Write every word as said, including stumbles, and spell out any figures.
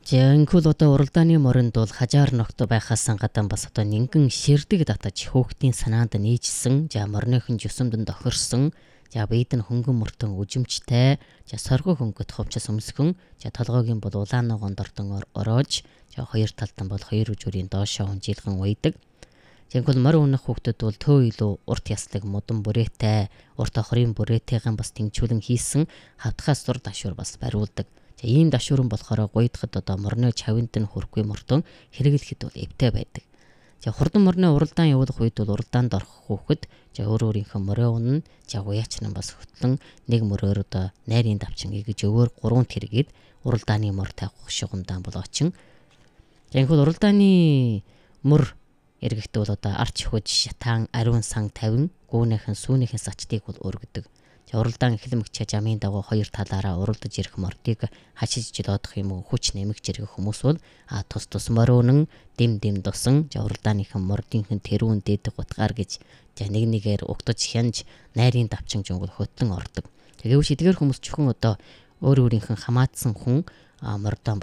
За инхүүл одоо уралдааны моринд бол хажаар ногт байхаас гадаа бас одоо нингэн ширдэг татаж хөөхтийн санаанд нээжсэн. За морныхын жусамданд охирсон. За бийд нь хөнгөн мөртөн үжимчтэй. За сорго хөнгөт ховчос өмсгөн. За толгойгийн бол улаан ногоон дордон ороож. За хоёр талтан бол хоёр үжүүрийн доошоо хунжилган уйдаг. Тэгвэл морь унах хүүхдэд бол төө илүү урт яслаг модон бүрээтэй, урт охрын бүрээтэйгэн бас тэнцвүүлэн хийсэн хавтгаас дур дашуур бас бариулдаг. За ийм дашуурн болохоор гуйдахад одоо морны чавинд нь хүрхгүй мортон хэрэглэхэд бол эвтэй байдаг. За хурдан морны уралдаан явуулах үед бол уралдаанд орох хүүхэд за өөр өөрийнхөө морь унна. За гуяач нь бас хөтлөн нэг мороор одоо найрын давчин гэж өвөр гурван тэргээд уралдааны морь тавих шугамдаан бол очин. За инхүү уралдааны мөр эргэхдээ бол одоо арч хүч шатаан ариун сан тавин гүүнийхэн сүүнийхэн сачдыг бол өргөдөг. За уралдаан эхлэмэгч жамын дагуу хоёр талаараа уралдаж ирэх мордыг хашиж жидоодох юм уу хүч нэмэгч ирэх хүмүүс бол а тус тус морөөнөн дэм дэм досон за уралдааныхан мордынхэн тэрүүн дээдэг утгаар гэж за нэг нэгээр угтаж хянж найрын давчин жунгал хөтлөн ордог. Тэгэвч эдгээр хүмүүс чухан одоо өөр өөрийнхэн хамаатсан хүн мордон